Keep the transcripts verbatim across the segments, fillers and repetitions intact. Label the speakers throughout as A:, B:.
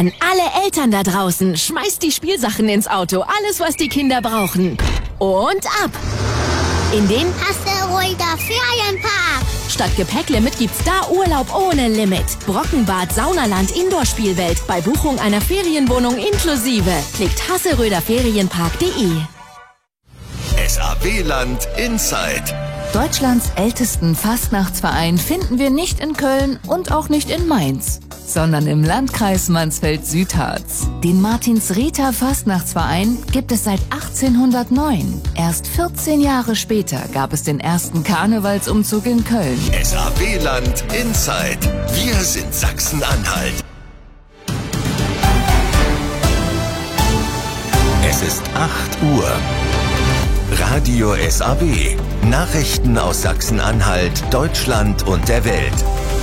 A: An alle Eltern da draußen, schmeißt die Spielsachen ins Auto, alles was die Kinder brauchen. Und ab! In den
B: Hasseröder Ferienpark.
A: Statt Gepäcklimit gibt's da Urlaub ohne Limit. Brockenbad, Saunaland, Indoor-Spielwelt. Bei Buchung einer Ferienwohnung inklusive. Klickt hasseröder ferienpark punkt de.
C: S A B-Land Inside.
D: Deutschlands ältesten Fastnachtsverein finden wir nicht in Köln und auch nicht in Mainz, sondern im Landkreis Mansfeld-Südharz. Den Martins-Rita Fastnachtsverein gibt es seit achtzehnhundertneun. Erst vierzehn Jahre später gab es den ersten Karnevalsumzug in Köln.
C: S A B-Land Inside. Wir sind Sachsen-Anhalt. Es ist acht Uhr. Radio S A B. Nachrichten aus Sachsen-Anhalt, Deutschland und der Welt.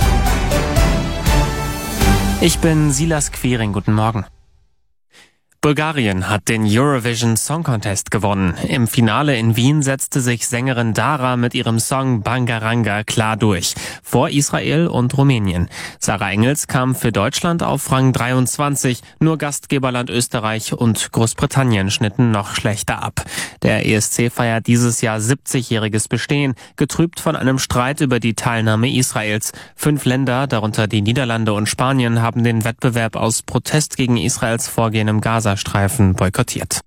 E: Ich bin Silas Quiring, guten Morgen. Bulgarien hat den Eurovision Song Contest gewonnen. Im Finale in Wien setzte sich Sängerin Dara mit ihrem Song Bangaranga klar durch, vor Israel und Rumänien. Sarah Engels kam für Deutschland auf Rang dreiundzwanzig, nur Gastgeberland Österreich und Großbritannien schnitten noch schlechter ab. Der E S C feiert dieses Jahr siebzigjähriges Bestehen, getrübt von einem Streit über die Teilnahme Israels. Fünf Länder, darunter die Niederlande und Spanien, haben den Wettbewerb aus Protest gegen Israels Vorgehen im Gaza Streifen boykottiert.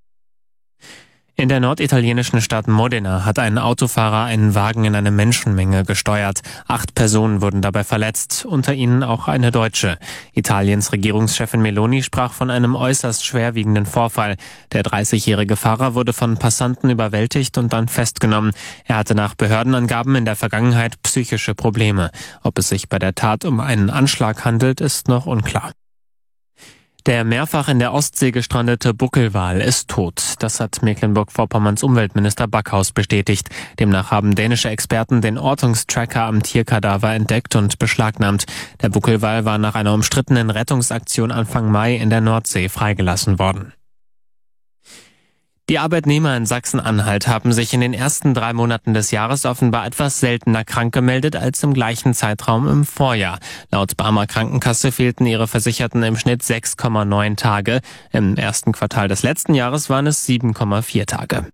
E: In der norditalienischen Stadt Modena hat ein Autofahrer einen Wagen in eine Menschenmenge gesteuert. Acht Personen wurden dabei verletzt, unter ihnen auch eine Deutsche. Italiens Regierungschefin Meloni sprach von einem äußerst schwerwiegenden Vorfall. Der dreißigjährige Fahrer wurde von Passanten überwältigt und dann festgenommen. Er hatte nach Behördenangaben in der Vergangenheit psychische Probleme. Ob es sich bei der Tat um einen Anschlag handelt, ist noch unklar. Der mehrfach in der Ostsee gestrandete Buckelwal ist tot. Das hat Mecklenburg-Vorpommerns Umweltminister Backhaus bestätigt. Demnach haben dänische Experten den Ortungstracker am Tierkadaver entdeckt und beschlagnahmt. Der Buckelwal war nach einer umstrittenen Rettungsaktion Anfang Mai in der Nordsee freigelassen worden. Die Arbeitnehmer in Sachsen-Anhalt haben sich in den ersten drei Monaten des Jahres offenbar etwas seltener krank gemeldet als im gleichen Zeitraum im Vorjahr. Laut Barmer Krankenkasse fehlten ihre Versicherten im Schnitt sechs Komma neun Tage. Im ersten Quartal des letzten Jahres waren es sieben Komma vier Tage.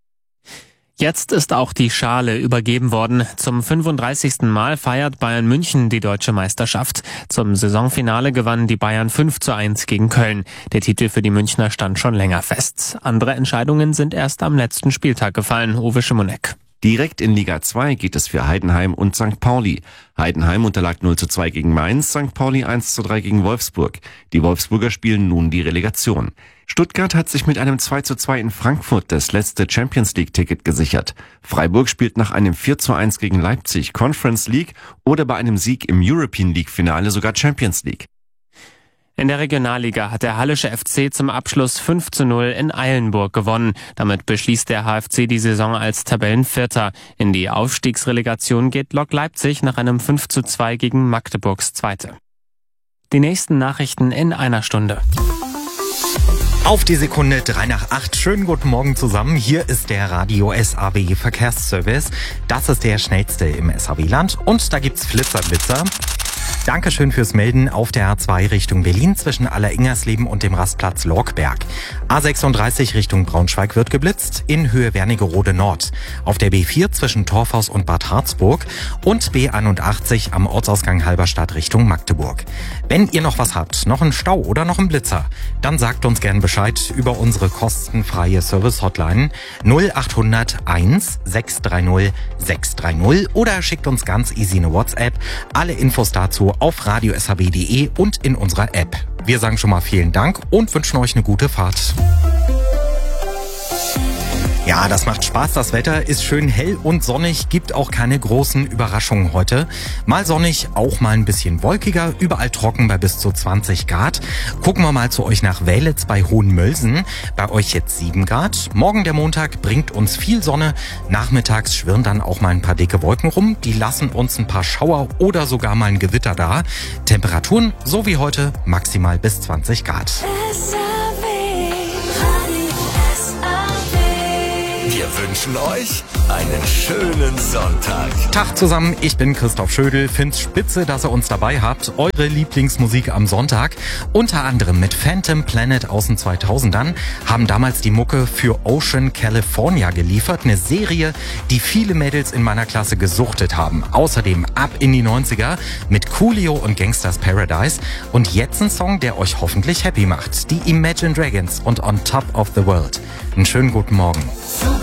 E: Jetzt ist auch die Schale übergeben worden. Zum fünfunddreißigsten Mal feiert Bayern München die deutsche Meisterschaft. Zum Saisonfinale gewannen die Bayern fünf zu eins gegen Köln. Der Titel für die Münchner stand schon länger fest. Andere Entscheidungen sind erst am letzten Spieltag gefallen. Uwe Schimonek.
F: Direkt in Liga zwei geht es für Heidenheim und Sankt Pauli. Heidenheim unterlag null zu zwei gegen Mainz, Sankt Pauli eins zu drei gegen Wolfsburg. Die Wolfsburger spielen nun die Relegation. Stuttgart hat sich mit einem zwei zu zwei in Frankfurt das letzte Champions-League-Ticket gesichert. Freiburg spielt nach einem vier zu eins gegen Leipzig Conference League oder bei einem Sieg im European League-Finale sogar Champions League.
E: In der Regionalliga hat der Hallische F C zum Abschluss fünf zu null in Eilenburg gewonnen. Damit beschließt der H F C die Saison als Tabellenvierter. In die Aufstiegsrelegation geht Lok Leipzig nach einem fünf zu zwei gegen Magdeburgs Zweite. Die nächsten Nachrichten in einer Stunde.
G: Auf die Sekunde drei nach acht. Schönen guten Morgen zusammen. Hier ist der Radio S A B Verkehrsservice. Das ist der schnellste im S A B-Land. Und da gibt's Flitzerblitzer. Dankeschön fürs Melden auf der A zwei Richtung Berlin zwischen Alleringersleben und dem Rastplatz Lorkberg. A sechsunddreißig Richtung Braunschweig wird geblitzt in Höhe Wernigerode Nord. Auf der B vier zwischen Torfhaus und Bad Harzburg und B einundachtzig am Ortsausgang Halberstadt Richtung Magdeburg. Wenn ihr noch was habt, noch einen Stau oder noch einen Blitzer, dann sagt uns gern Bescheid über unsere kostenfreie Service-Hotline null achthundert eins sechs drei null sechs drei null oder schickt uns ganz easy eine WhatsApp. Alle Infos dazu auf radio s h b punkt de und in unserer App. Wir sagen schon mal vielen Dank und wünschen euch eine gute Fahrt. Ja, das macht Spaß. Das Wetter ist schön hell und sonnig, gibt auch keine großen Überraschungen heute. Mal sonnig, auch mal ein bisschen wolkiger, überall trocken bei bis zu zwanzig Grad. Gucken wir mal zu euch nach Wälitz bei Hohenmölsen. Bei euch jetzt sieben Grad. Morgen der Montag bringt uns viel Sonne. Nachmittags schwirren dann auch mal ein paar dicke Wolken rum. Die lassen uns ein paar Schauer oder sogar mal ein Gewitter da. Temperaturen, so wie heute, maximal bis zwanzig Grad.
C: Wir wünschen euch einen schönen Sonntag.
G: Tag zusammen, ich bin Christoph Schödel. Find's spitze, dass ihr uns dabei habt. Eure Lieblingsmusik am Sonntag. Unter anderem mit Phantom Planet aus den zweitausendern haben damals die Mucke für Ocean California geliefert. Eine Serie, die viele Mädels in meiner Klasse gesuchtet haben. Außerdem ab in die neunziger mit Coolio und Gangsters Paradise. Und jetzt ein Song, der euch hoffentlich happy macht. Die Imagine Dragons und On Top of the World. Einen schönen guten Morgen.